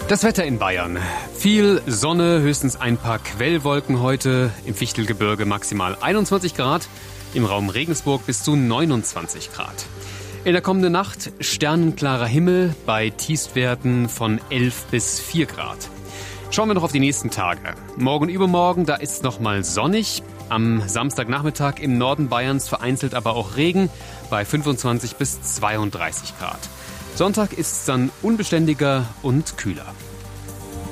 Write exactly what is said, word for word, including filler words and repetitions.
Das Wetter in Bayern. Viel Sonne, höchstens ein paar Quellwolken heute. Im Fichtelgebirge maximal einundzwanzig Grad. Im Raum Regensburg bis zu neunundzwanzig Grad. In der kommenden Nacht sternenklarer Himmel bei Tiefstwerten von elf bis vier Grad. Schauen wir noch auf die nächsten Tage. Morgen und übermorgen, da ist es nochmal sonnig. Am Samstagnachmittag im Norden Bayerns vereinzelt aber auch Regen bei fünfundzwanzig bis zweiunddreißig Grad. Sonntag ist es dann unbeständiger und kühler.